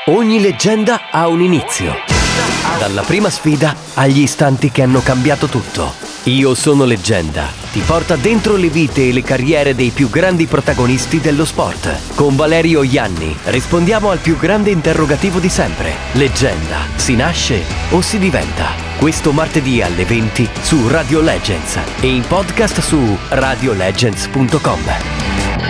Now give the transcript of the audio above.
Ogni leggenda ha un inizio. Dalla prima sfida agli istanti che hanno cambiato tutto. Io sono Leggenda ti porta dentro le vite e le carriere dei più grandi protagonisti dello sport. Con Valerio Ianni rispondiamo al più grande interrogativo di sempre. Leggenda, si nasce o si diventa? Questo martedì alle 20 su Radio Legends e in podcast su radiolegends.com.